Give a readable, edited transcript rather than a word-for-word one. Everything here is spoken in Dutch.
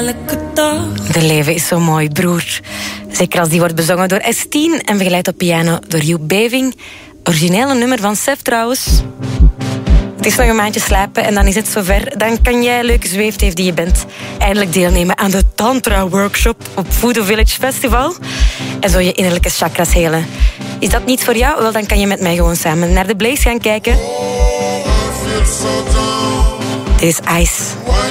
elke dag. De leven is zo mooi, broer. Zeker als die wordt bezongen door S10 en begeleid op piano door Joep Beving. Originele nummer van Sef trouwens. Het is nog een maandje slapen en dan is het zover. Dan kan jij, leuke zweefteef die je bent, eindelijk deelnemen aan de Tantra-workshop op Voodoo Village Festival. En zo je innerlijke chakras helen. Is dat niet voor jou? Wel, dan kan je met mij gewoon samen naar de Blaze gaan kijken. Dit is Ice.